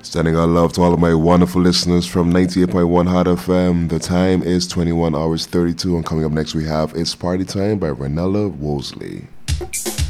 Sending our love to all of my wonderful listeners from 98.1 Hot FM. The time is 21 hours 32, and coming up next we have It's Party Time by Renella Wosley.